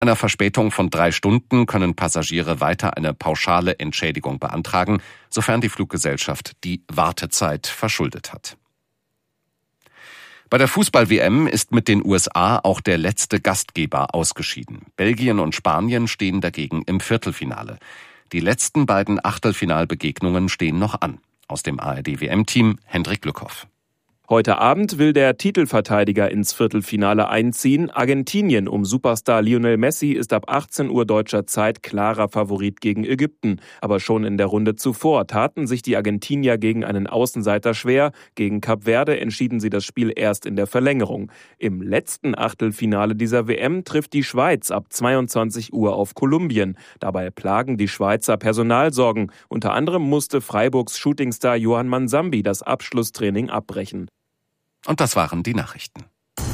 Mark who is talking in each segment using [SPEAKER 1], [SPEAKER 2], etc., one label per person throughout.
[SPEAKER 1] einer Verspätung von 3 Stunden können Passagiere weiter eine pauschale Entschädigung beantragen, sofern die Fluggesellschaft die Wartezeit verschuldet hat. Bei der Fußball-WM ist mit den USA auch der letzte Gastgeber ausgeschieden. Belgien und Spanien stehen dagegen im Viertelfinale. Die letzten beiden Achtelfinalbegegnungen stehen noch an. Aus dem ARD-WM-Team Hendrik Lückhoff.
[SPEAKER 2] Heute Abend will der Titelverteidiger ins Viertelfinale einziehen. Argentinien um Superstar Lionel Messi ist ab 18 Uhr deutscher Zeit klarer Favorit gegen Ägypten. Aber schon in der Runde zuvor taten sich die Argentinier gegen einen Außenseiter schwer. Gegen Kap Verde entschieden sie das Spiel erst in der Verlängerung. Im letzten Achtelfinale dieser WM trifft die Schweiz ab 22 Uhr auf Kolumbien. Dabei plagen die Schweizer Personalsorgen. Unter anderem musste Freiburgs Shootingstar Johann Mansambi das Abschlusstraining abbrechen.
[SPEAKER 1] Und das waren die Nachrichten.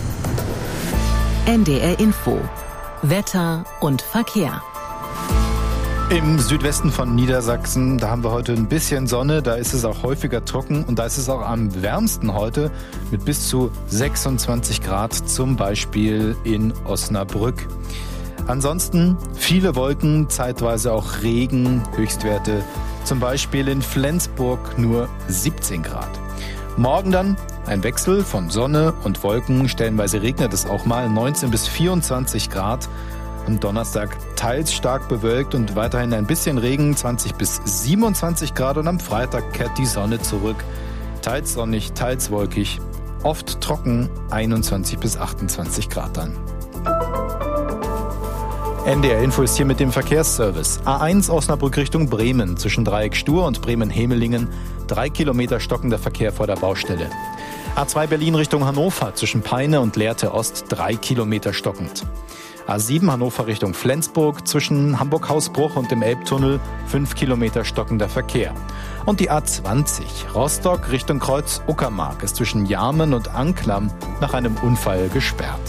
[SPEAKER 3] NDR Info. Wetter und Verkehr.
[SPEAKER 4] Im Südwesten von Niedersachsen, da haben wir heute ein bisschen Sonne, da ist es auch häufiger trocken und da ist es auch am wärmsten heute mit bis zu 26 Grad, zum Beispiel in Osnabrück. Ansonsten viele Wolken, zeitweise auch Regen, Höchstwerte zum Beispiel in Flensburg nur 17 Grad. Morgen dann ein Wechsel von Sonne und Wolken, stellenweise regnet es auch mal, 19 bis 24 Grad. Am Donnerstag teils stark bewölkt und weiterhin ein bisschen Regen, 20 bis 27 Grad. Und am Freitag kehrt die Sonne zurück, teils sonnig, teils wolkig, oft trocken, 21 bis 28 Grad dann. NDR Info ist hier mit dem Verkehrsservice. A1 Osnabrück Richtung Bremen zwischen Dreieck Stur und Bremen-Hemelingen. 3 Kilometer stockender Verkehr vor der Baustelle. A2 Berlin Richtung Hannover zwischen Peine und Lehrte Ost 3 Kilometer stockend. A7 Hannover Richtung Flensburg zwischen Hamburg-Hausbruch und dem Elbtunnel 5 Kilometer stockender Verkehr. Und die A20 Rostock Richtung Kreuz Uckermark ist zwischen Jarmen und Anklam nach einem Unfall gesperrt.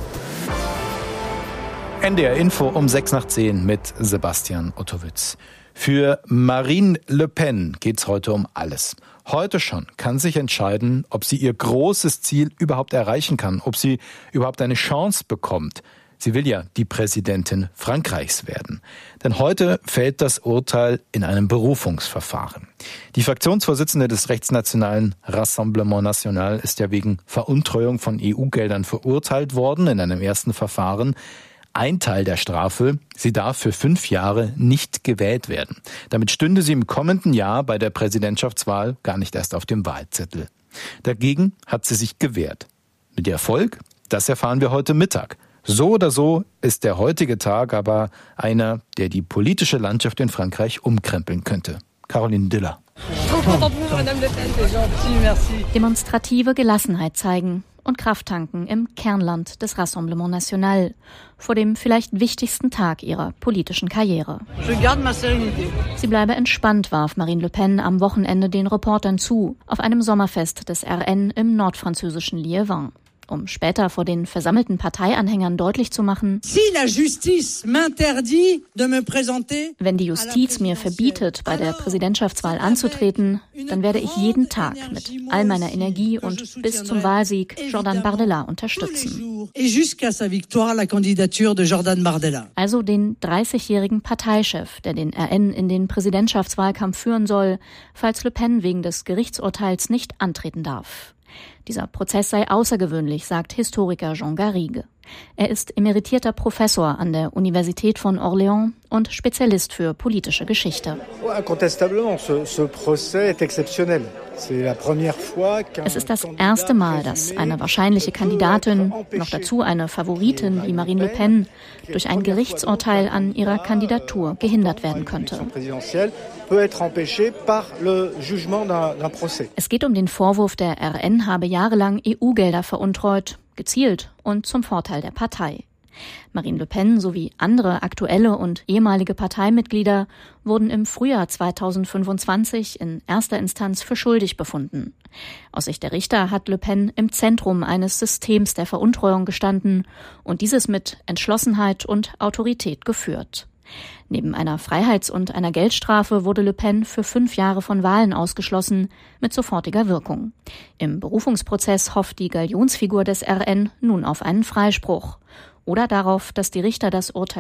[SPEAKER 4] NDR Info um 6:10 mit Sebastian Ottowitz. Für Marine Le Pen geht's heute um alles. Heute schon kann sich entscheiden, ob sie ihr großes Ziel überhaupt erreichen kann, ob sie überhaupt eine Chance bekommt. Sie will ja die Präsidentin Frankreichs werden. Denn heute fällt das Urteil in einem Berufungsverfahren. Die Fraktionsvorsitzende des rechtsnationalen Rassemblement National ist ja wegen Veruntreuung von EU-Geldern verurteilt worden in einem ersten Verfahren. Ein Teil der Strafe, sie darf für 5 Jahre nicht gewählt werden. Damit stünde sie im kommenden Jahr bei der Präsidentschaftswahl gar nicht erst auf dem Wahlzettel. Dagegen hat sie sich gewehrt. Mit Erfolg? Das erfahren wir heute Mittag. So oder so ist der heutige Tag aber einer, der die politische Landschaft in Frankreich umkrempeln könnte. Caroline Diller.
[SPEAKER 5] Demonstrative Gelassenheit zeigen und Kraft tanken im Kernland des Rassemblement National vor dem vielleicht wichtigsten Tag ihrer politischen Karriere. Sie bleibe entspannt, warf Marine Le Pen am Wochenende den Reportern zu, auf einem Sommerfest des RN im nordfranzösischen Liévin. Um später vor den versammelten Parteianhängern deutlich zu machen, wenn die Justiz mir verbietet, bei der Präsidentschaftswahl anzutreten, dann werde ich jeden Tag mit all meiner Energie und bis zum Wahlsieg Jordan Bardella unterstützen. Also den 30-jährigen Parteichef, der den RN in den Präsidentschaftswahlkampf führen soll, falls Le Pen wegen des Gerichtsurteils nicht antreten darf. Dieser Prozess sei außergewöhnlich, sagt Historiker Jean Garrigue. Er ist emeritierter Professor an der Universität von Orléans und Spezialist für politische Geschichte. Es ist das erste Mal, dass eine wahrscheinliche Kandidatin, noch dazu eine Favoritin wie Marine Le Pen, durch ein Gerichtsurteil an ihrer Kandidatur gehindert werden könnte. Es geht um den Vorwurf, der RN habe jahrelang EU-Gelder veruntreut, gezielt und zum Vorteil der Partei. Marine Le Pen sowie andere aktuelle und ehemalige Parteimitglieder wurden im Frühjahr 2025 in erster Instanz für schuldig befunden. Aus Sicht der Richter hat Le Pen im Zentrum eines Systems der Veruntreuung gestanden und dieses mit Entschlossenheit und Autorität geführt. Neben einer Freiheits- und einer Geldstrafe wurde Le Pen für 5 Jahre von Wahlen ausgeschlossen, mit sofortiger Wirkung. Im Berufungsprozess hofft die Galionsfigur des RN nun auf einen Freispruch. oder darauf, dass die Richter das Urteil